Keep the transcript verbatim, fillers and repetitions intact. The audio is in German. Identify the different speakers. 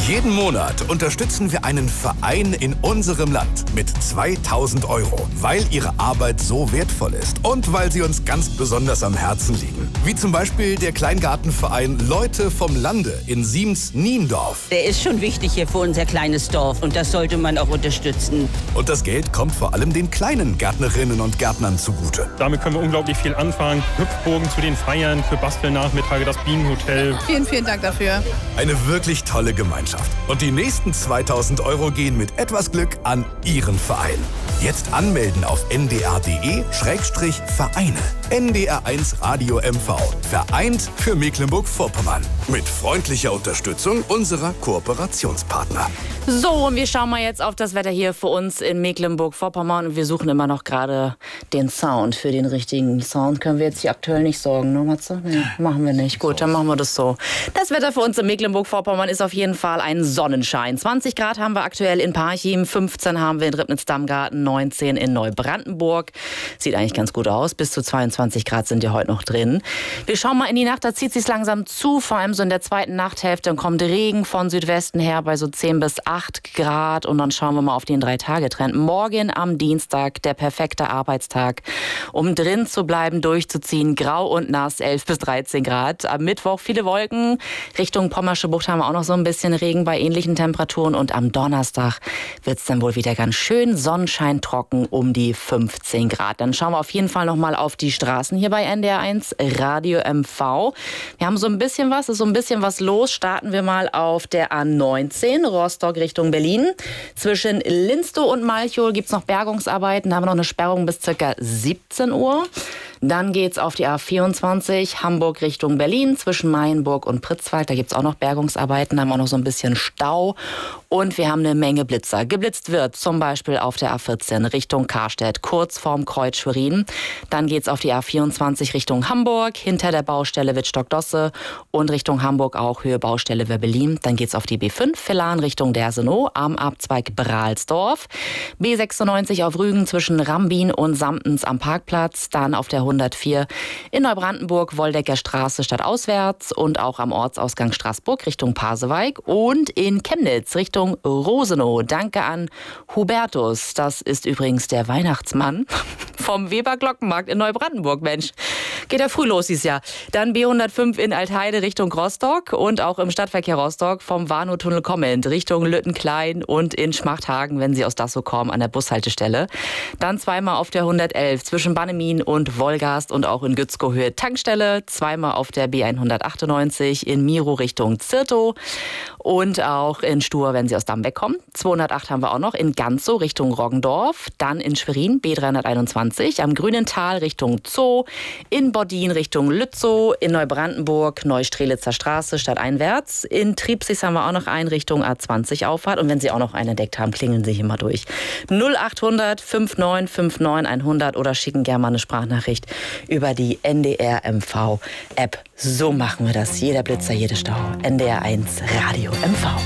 Speaker 1: Jeden Monat unterstützen wir einen Verein in unserem Land mit zweitausend Euro, weil ihre Arbeit so wertvoll ist und weil sie uns ganz besonders am Herzen liegen. Wie zum Beispiel der Kleingartenverein Leute vom Lande in Siems-Niendorf.
Speaker 2: Der ist schon wichtig hier für unser kleines Dorf und das sollte man auch unterstützen.
Speaker 1: Und das Geld kommt vor allem den kleinen Gärtnerinnen und Gärtnern zugute.
Speaker 3: Damit können wir unglaublich viel anfangen. Hüpfburgen zu den Feiern, für Bastelnachmittage, das Bienenhotel.
Speaker 4: Vielen, vielen Dank dafür.
Speaker 1: Eine wirklich tolle Gemeinschaft. Und die nächsten zweitausend Euro gehen mit etwas Glück an Ihren Verein. Jetzt anmelden auf n d r punkt d e Schrägstrich Vereine. N D R eins Radio M V. Vereint für Mecklenburg-Vorpommern. Mit freundlicher Unterstützung unserer Kooperationspartner.
Speaker 5: So, und wir schauen mal jetzt auf das Wetter hier für uns in Mecklenburg-Vorpommern. Und wir suchen immer noch gerade den Sound. Für den richtigen Sound können wir jetzt hier aktuell nicht sorgen, ne, Matze? Nee, machen wir nicht. Gut, dann machen wir das so. Das Wetter für uns in Mecklenburg-Vorpommern ist auf jeden Fall ein Sonnenschein. zwanzig Grad haben wir aktuell in Parchim, fünfzehn haben wir in Ribnitz-Damgarten, neunzehn in Neubrandenburg. Sieht eigentlich ganz gut aus. Bis zu zweiundzwanzig Grad sind ja heute noch drin. Wir schauen mal in die Nacht, da zieht es sich langsam zu. Vor allem so in der zweiten Nachthälfte kommt Regen von Südwesten her bei so zehn bis acht Grad. Und dann schauen wir mal auf den Drei-Tage-Trend. Morgen am Dienstag der perfekte Arbeitstag, um drin zu bleiben, durchzuziehen. Grau und nass, elf bis dreizehn Grad. Am Mittwoch viele Wolken. Richtung Pommersche Bucht haben wir auch noch so ein bisschen Regen bei ähnlichen Temperaturen. Und am Donnerstag wird es dann wohl wieder ganz schön Sonnenschein trocken um die fünfzehn Grad. Dann schauen wir auf jeden Fall noch mal auf die Straßen hier bei N D R eins Radio M V. Wir haben so ein bisschen was, ist so ein bisschen was los. Starten wir mal auf der A neunzehn, Rostock Richtung Berlin. Zwischen Linstow und Malchow gibt es noch Bergungsarbeiten. Da haben wir noch eine Sperrung bis ca. siebzehn Uhr. Dann geht's auf die A vierundzwanzig, Hamburg Richtung Berlin, zwischen Mayenburg und Pritzwalk. Da gibt's auch noch Bergungsarbeiten, da haben wir auch noch so ein bisschen Stau. Und wir haben eine Menge Blitzer. Geblitzt wird zum Beispiel auf der A vierzehn Richtung Karstedt, kurz vorm Kreuz Schwerin. Dann geht's auf die A vierundzwanzig Richtung Hamburg, hinter der Baustelle Wittstock-Dosse und Richtung Hamburg auch Höhe Baustelle Werbelin. Dann geht's auf die B fünf, Villan Richtung Dersenow am Abzweig Bralsdorf. B sechsundneunzig auf Rügen zwischen Rambin und Samtens am Parkplatz. Dann auf der hundertvier in Neubrandenburg, Woldecker Straße stadtauswärts und auch am Ortsausgang Straßburg Richtung Pasewalk und in Chemnitz Richtung Rosenow. Danke an Hubertus. Das ist übrigens der Weihnachtsmann vom Weber Glockenmarkt in Neubrandenburg. Mensch, geht ja früh los dieses Jahr. Dann B hundertfünf in Altheide Richtung Rostock und auch im Stadtverkehr Rostock vom Warnow-Tunnel kommend Richtung Lüttenklein und in Schmachthagen, wenn Sie aus Dassow kommen, an der Bushaltestelle. Dann zweimal auf der hundertelf zwischen Bannemin und Wolgast und auch in Gützkow-Höhe Tankstelle. Zweimal auf der B hundertachtundneunzig in Miro Richtung Zirtow und auch in Stur, wenn Sie aus Damm wegkommen. zweihundertacht haben wir auch noch in Ganzow Richtung Roggendorf. Dann in Schwerin B dreihunderteinundzwanzig am Grünental Richtung Zoo. In Boddin Richtung Lützow. In Neubrandenburg Neustrelitzer Straße stadteinwärts. In Triebsig haben wir auch noch einen Richtung A zwanzig Auffahrt. Und wenn Sie auch noch einen entdeckt haben, klingeln Sie hier mal durch. null achthundert fünfundneunzig neunundfünfzig hundert oder schicken gerne mal eine Sprachnachricht über die N D R M V App. So machen wir das. Jeder Blitzer, jede Stau. N D R eins Radio M V.